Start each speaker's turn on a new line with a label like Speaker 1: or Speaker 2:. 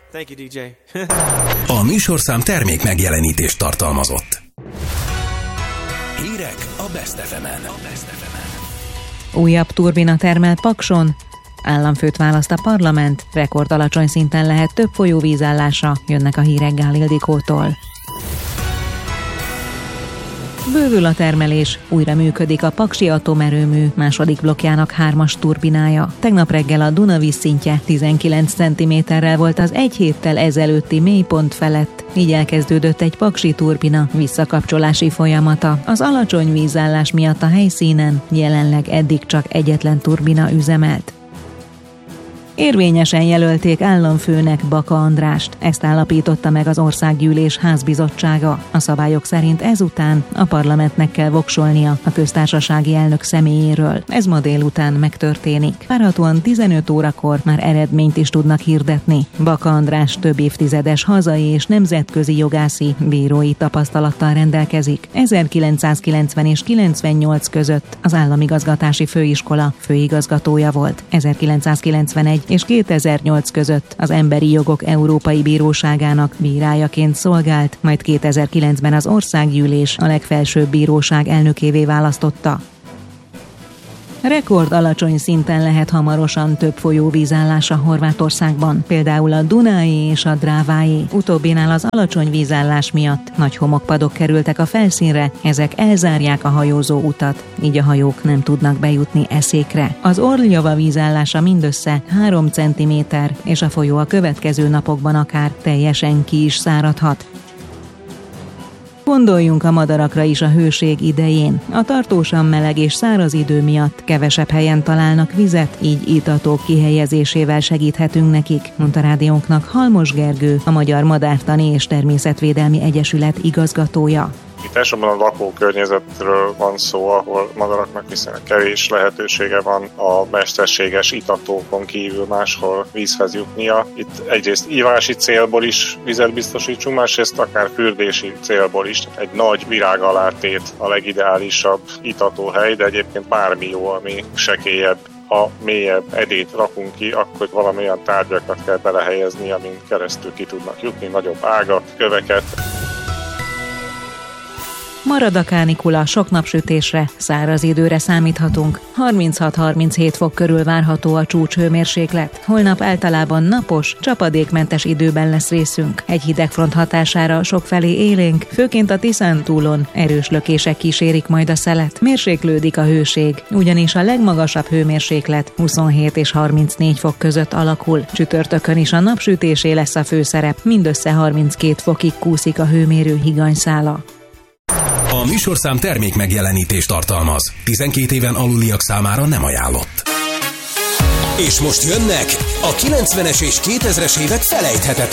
Speaker 1: Thank you, DJ.
Speaker 2: A műsorszám termék megjelenítést tartalmazott. Hírek a Best FM-en.
Speaker 3: Újabb turbina termel Pakson, államfőt választ a parlament, rekord alacsony szinten lehet több folyóvízállása, jönnek a hírek Gál Ildikótól. Bővül a termelés, újra működik a Paksi atomerőmű második blokkjának 3-as turbinája. Tegnap reggel a Duna vízszintje 19 cm-rel volt az egy héttel ezelőtti mélypont felett, így elkezdődött egy paksi turbina visszakapcsolási folyamata. Az alacsony vízállás miatt a helyszínen jelenleg eddig csak egyetlen turbina üzemelt. Érvényesen jelölték államfőnek Baka Andrást, ezt állapította meg az Országgyűlés házbizottsága. A szabályok szerint ezután a parlamentnek kell voksolnia a köztársasági elnök személyéről. Ez ma délután megtörténik. Várhatóan 15 órakor már eredményt is tudnak hirdetni. Baka András több évtizedes hazai és nemzetközi jogászi, bírói tapasztalattal rendelkezik. 1990 és 98 között az Államigazgatási Főiskola főigazgatója volt. 1991 és 2008 között az Emberi Jogok Európai Bíróságának bírájaként szolgált, majd 2009-ben az Országgyűlés a legfelsőbb bíróság elnökévé választotta. Rekord alacsony szinten lehet hamarosan több folyóvízállás a Horvátországban, például a Dunái és a Drávái. Utóbbinál az alacsony vízállás miatt nagy homokpadok kerültek a felszínre, ezek elzárják a hajózó utat, így a hajók nem tudnak bejutni Eszékre. Az Orljava vízállása mindössze 3 cm, és a folyó a következő napokban akár teljesen ki is száradhat. Gondoljunk a madarakra is a hőség idején. A tartósan meleg és száraz idő miatt kevesebb helyen találnak vizet, így itatók kihelyezésével segíthetünk nekik, mondta rádiónknak Halmos Gergő, a Magyar Madártani és Természetvédelmi Egyesület igazgatója.
Speaker 4: Itt elsősorban a lakókörnyezetről van szó, ahol madaraknak viszonylag kevés lehetősége van a mesterséges itatókon kívül máshol vízhez jutnia. Itt egyrészt ívási célból is vizet biztosítsunk, másrészt akár fürdési célból is. Egy nagy virágalátét a legideálisabb itatóhely, de egyébként bármi jó, ami sekélyebb. Ha mélyebb edét rakunk ki, akkor valami olyan tárgyakat kell belehelyezni, amin keresztül ki tudnak jutni, nagyobb ágat, köveket.
Speaker 3: Marad a kánikula, sok napsütésre, száraz időre számíthatunk. 36-37 fok körül várható a csúcshőmérséklet. Holnap általában napos, csapadékmentes időben lesz részünk. Egy hidegfront hatására sokfelé élénk, főként a Tiszántúlon erős lökések kísérik majd a szelet. Mérséklődik a hőség, ugyanis a legmagasabb hőmérséklet 27 és 34 fok között alakul. Csütörtökön is a napsütésé lesz a főszerep, mindössze 32 fokig kúszik a hőmérő higanyszála.
Speaker 2: A műsorszám termék megjelenítést tartalmaz. 12 éven aluliak számára nem ajánlott. És most jönnek a 90-es és 2000-es évek felejthetetlen